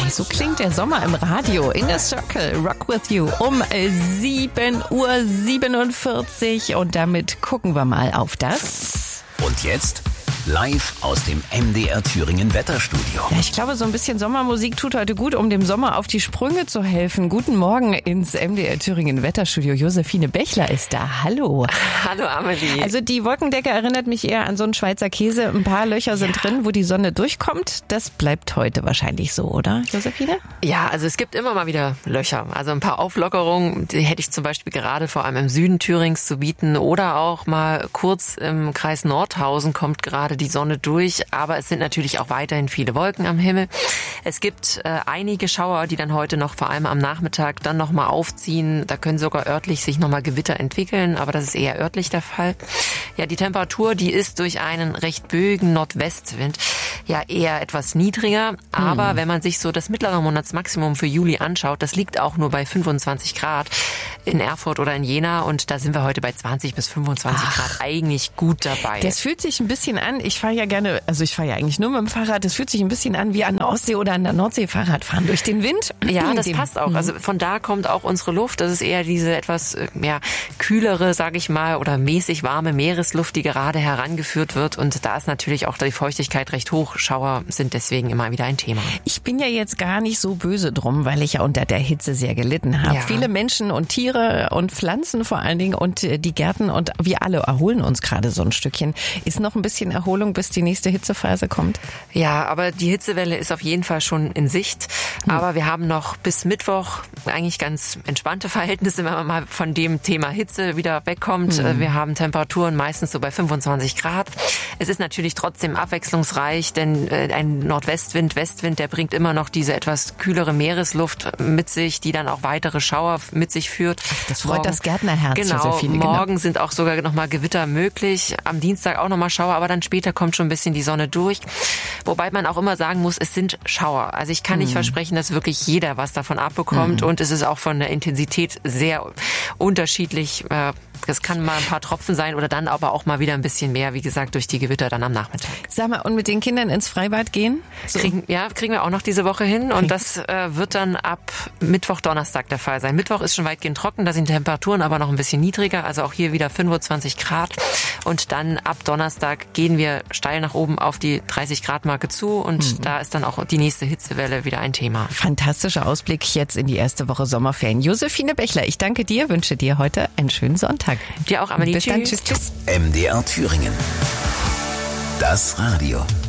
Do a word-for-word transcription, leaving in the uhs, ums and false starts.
So klingt der Sommer im Radio. Inner Circle, Rock with You um sieben Uhr siebenundvierzig. Und damit gucken wir mal auf das. Und jetzt live aus dem M D R Thüringen Wetterstudio. Ja, ich glaube, so ein bisschen Sommermusik tut heute gut, um dem Sommer auf die Sprünge zu helfen. Guten Morgen ins M D R Thüringen Wetterstudio. Josephine Bechler ist da. Hallo. Hallo Amelie. Also die Wolkendecke erinnert mich eher an so einen Schweizer Käse. Ein paar Löcher sind ja drin, wo die Sonne durchkommt. Das bleibt heute wahrscheinlich so, oder, Josephine? Ja, also es gibt immer mal wieder Löcher. Also ein paar Auflockerungen, die hätte ich zum Beispiel gerade vor allem im Süden Thürings zu bieten. Oder auch mal kurz im Kreis Nordhausen kommt gerade die Sonne durch, aber es sind natürlich auch weiterhin viele Wolken am Himmel. Es gibt äh, einige Schauer, die dann heute noch vor allem am Nachmittag dann nochmal aufziehen. Da können sogar örtlich sich nochmal Gewitter entwickeln, aber das ist eher örtlich der Fall. Ja, die Temperatur, die ist durch einen recht böigen Nordwestwind ja eher etwas niedriger, aber hm. wenn man sich so das mittlere Monatsmaximum für Juli anschaut, das liegt auch nur bei fünfundzwanzig Grad in Erfurt oder in Jena und da sind wir heute bei zwanzig bis fünfundzwanzig Ach, Grad eigentlich gut dabei. Das fühlt sich ein bisschen an, ich fahre ja gerne, also ich fahre ja eigentlich nur mit dem Fahrrad, das fühlt sich ein bisschen an wie an der Ostsee oder an der Nordsee Fahrrad fahren durch den Wind. Ja, das passt auch. Also von da kommt auch unsere Luft, das ist eher diese etwas ja, kühlere, sage ich mal, oder mäßig warme Meeresluft, die gerade herangeführt wird und da ist natürlich auch die Feuchtigkeit recht hoch. Schauer sind deswegen immer wieder ein Thema. Ich bin ja jetzt gar nicht so böse drum, weil ich ja unter der Hitze sehr gelitten habe. Ja. Viele Menschen und Tiere und Pflanzen vor allen Dingen und die Gärten und wir alle erholen uns gerade so ein Stückchen. Ist noch ein bisschen Erholung, bis die nächste Hitzephase kommt? Ja, aber die Hitzewelle ist auf jeden Fall schon in Sicht. Hm. Aber wir haben noch bis Mittwoch eigentlich ganz entspannte Verhältnisse, wenn man mal von dem Thema Hitze wieder wegkommt. Hm. Wir haben Temperaturen meistens so bei fünfundzwanzig Grad. Es ist natürlich trotzdem abwechslungsreich, denn ein Nordwestwind, Westwind, der bringt immer noch diese etwas kühlere Meeresluft mit sich, die dann auch weitere Schauer mit sich führt. Ach, das freut morgen, das Gärtnerherz. Genau, Josephine, morgen genau. sind auch sogar noch mal Gewitter möglich. Am Dienstag auch noch mal Schauer, aber dann später kommt schon ein bisschen die Sonne durch. Wobei man auch immer sagen muss, es sind Schauer. Also ich kann mhm. nicht versprechen, dass wirklich jeder was davon abbekommt. Mhm. Und es ist auch von der Intensität sehr unterschiedlich. Es kann mal ein paar Tropfen sein oder dann aber auch mal wieder ein bisschen mehr, wie gesagt, durch die Gewitter dann am Nachmittag. Sag mal, und mit den Kindern ins Freibad gehen? So. Kriegen, ja, kriegen wir auch noch diese Woche hin und das äh, wird dann ab Mittwoch, Donnerstag der Fall sein. Mittwoch ist schon weitgehend trocken, da sind die Temperaturen aber noch ein bisschen niedriger, also auch hier wieder fünfundzwanzig Grad und dann ab Donnerstag gehen wir steil nach oben auf die dreißig Grad Marke zu und mhm. da ist dann auch die nächste Hitzewelle wieder ein Thema. Fantastischer Ausblick jetzt in die erste Woche Sommerferien. Josephine Bechler, ich danke dir, wünsche dir heute einen schönen Sonntag. Dir auch, Amelie. Bis dann, tschüss, tschüss. M D R Thüringen. Das Radio.